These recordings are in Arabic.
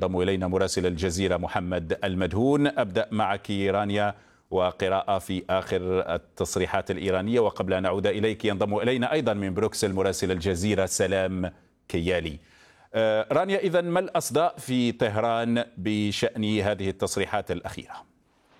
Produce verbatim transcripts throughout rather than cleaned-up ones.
ينضم إلينا مراسل الجزيرة محمد المدهون. أبدأ معك رانيا وقراءة في آخر التصريحات الإيرانية، وقبل أن أعود إليك ينضم إلينا أيضا من بروكسل مراسل الجزيرة سلام كيالي. رانيا، إذن ما الأصداء في طهران بشأن هذه التصريحات الأخيرة؟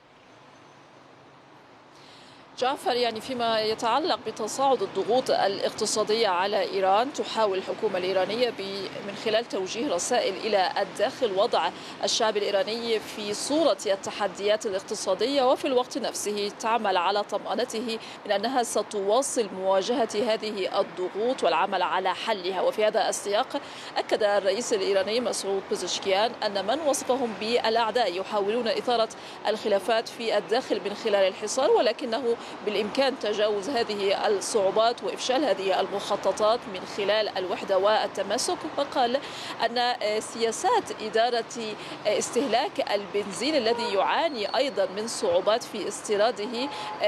جعفر، يعني فيما يتعلق بتصاعد الضغوط الاقتصادية على إيران، تحاول الحكومة الإيرانية من خلال توجيه رسائل إلى الداخل وضع الشعب الإيراني في صورة التحديات الاقتصادية، وفي الوقت نفسه تعمل على طمأنته من أنها ستواصل مواجهة هذه الضغوط والعمل على حلها. وفي هذا السياق أكد الرئيس الإيراني مسعود بزشكيان أن من وصفهم بالأعداء يحاولون إثارة الخلافات في الداخل من خلال الحصار، ولكنه بالإمكان تجاوز هذه الصعوبات وإفشال هذه المخططات من خلال الوحدة والتماسك. وقال أن سياسات إدارة استهلاك البنزين الذي يعاني أيضا من صعوبات في استيراده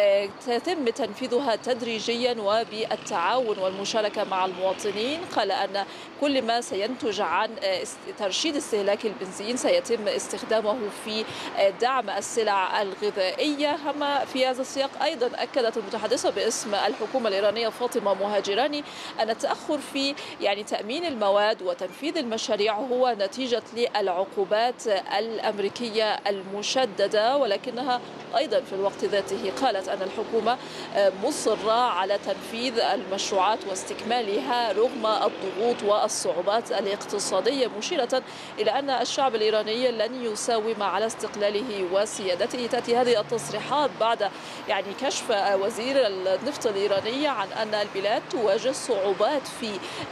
تتم تنفيذها تدريجيا وبالتعاون والمشاركة مع المواطنين. قال أن كل ما سينتج عن ترشيد استهلاك البنزين سيتم استخدامه في دعم السلع الغذائية. أما في هذا السياق أيضا أكدت المتحدثة باسم الحكومة الإيرانية فاطمة مهاجراني أن التأخر في يعني تأمين المواد وتنفيذ المشاريع هو نتيجة للعقوبات الأمريكية المشددة، ولكنها أيضا في الوقت ذاته قالت أن الحكومة مصرة على تنفيذ المشروعات واستكمالها رغم الضغوط والصعوبات الاقتصادية، مشيرة إلى أن الشعب الإيراني لن يساوم على استقلاله وسيادته. تأتي هذه التصريحات بعد يعني كشف وزير النفط الإيراني عن أن البلاد تواجه صعوبات في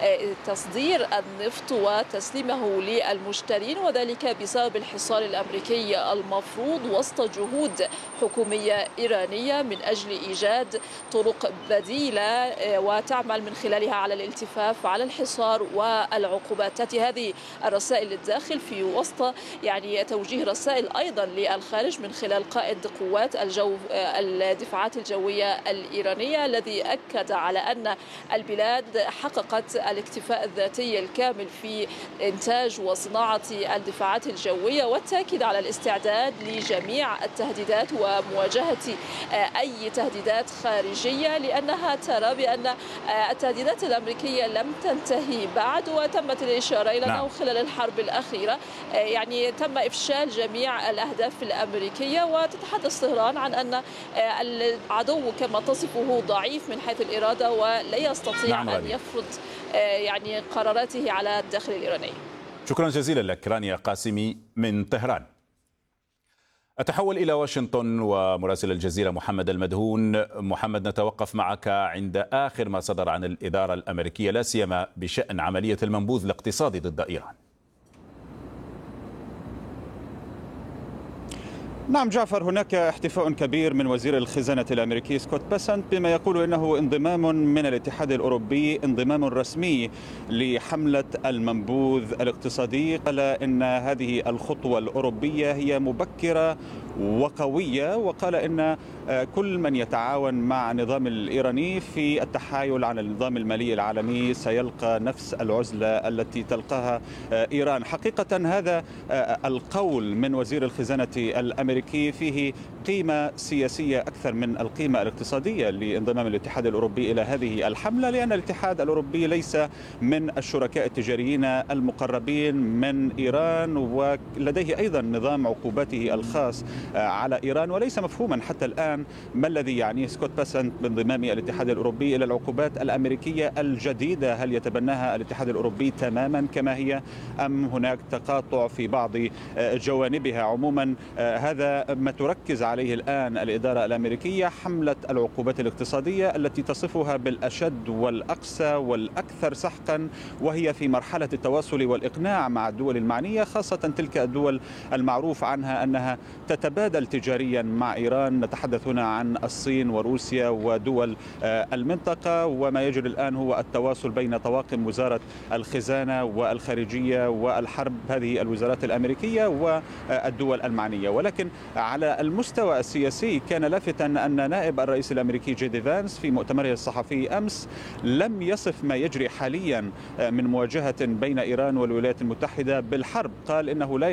تصدير النفط وتسليمه للمشترين، وذلك بسبب الحصار الأمريكي المفروض وسط جهود حكومية إيرانية من أجل إيجاد طرق بديلة وتعمل من خلالها على الالتفاف على الحصار والعقوبات. تأتي هذه الرسائل للداخل في وسط يعني توجيه رسائل أيضا للخارج من خلال قائد قوات الجو الدفاعات الجوية الإيرانية، الذي أكد على أن البلاد حققت الاكتفاء الذاتي الكامل في إنتاج وصناعة الدفاعات الجوية، والتأكيد على الاستعداد لجميع التهديدات ومواجهة أي تهديدات خارجية، لأنها ترى بأن التهديدات الأمريكية لم تنتهي بعد. وتمت الإشارة إلى أنه خلال الحرب الأخيرة يعني تم إفشال جميع الأهداف الأمريكية، وتتحدث طهران عن أن العدو كما تصفه ضعيف من حيث الإرادة ولا يستطيع نعم أن يفرض يعني قراراته على الداخل الإيراني. شكرا جزيلا لك رانيا قاسمي من طهران. أتحول إلى واشنطن ومراسل الجزيرة محمد المدهون. محمد، نتوقف معك عند آخر ما صدر عن الإدارة الأمريكية، لا سيما بشأن عملية المنبوذ الاقتصادي ضد إيران. نعم جعفر، هناك احتفاء كبير من وزير الخزانة الأمريكي سكوت بيسنت بما يقول إنه انضمام من الاتحاد الأوروبي، انضمام رسمي لحملة المنبوذ الاقتصادي. قال إن هذه الخطوة الأوروبية هي مبكرة وقوية، وقال إن كل من يتعاون مع النظام الإيراني في التحايل على النظام المالي العالمي سيلقى نفس العزلة التي تلقاها إيران. حقيقة هذا القول من وزير الخزانة الأمريكي فيه قيمة سياسية أكثر من القيمة الاقتصادية لانضمام الاتحاد الأوروبي إلى هذه الحملة، لأن الاتحاد الأوروبي ليس من الشركاء التجاريين المقربين من إيران، ولديه أيضا نظام عقوباته الخاص على إيران، وليس مفهوما حتى الآن ما الذي يعنيه سكوت بيسنت بانضمام الاتحاد الأوروبي إلى العقوبات الأمريكية الجديدة. هل يتبناها الاتحاد الأوروبي تماما كما هي، أم هناك تقاطع في بعض جوانبها؟ عموما هذا ما تركز عليه الآن الإدارة الأمريكية، حملة العقوبات الاقتصادية التي تصفها بالأشد والأقسى والأكثر سحقا، وهي في مرحلة التواصل والإقناع مع الدول المعنية، خاصة تلك الدول المعروف عنها أنها تتبادل تجاريا مع إيران. نتحدث هنا عن الصين وروسيا ودول المنطقة، وما يجري الآن هو التواصل بين طواقم وزارة الخزانة والخارجية والحرب، هذه الوزارات الأمريكية والدول المعنية. ولكن على المستوى السياسي كان لافتا أن نائب الرئيس الأمريكي جي دي فانس في مؤتمره الصحفي أمس لم يصف ما يجري حاليا من مواجهة بين إيران والولايات المتحدة بالحرب. قال إنه لا